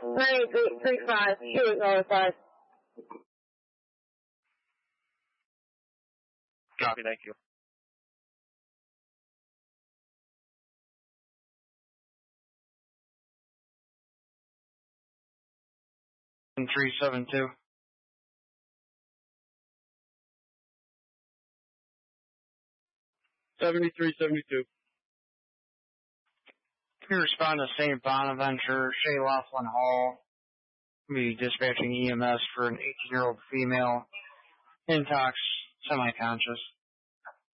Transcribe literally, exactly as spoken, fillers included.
nine eight three five, two eight zero five. Copy, thank you. three seven two. seventy-three seventy-two. Can you respond to Saint Bonaventure, Shea Laughlin Hall? Be dispatching E M S for an eighteen-year-old female, intox, semi-conscious.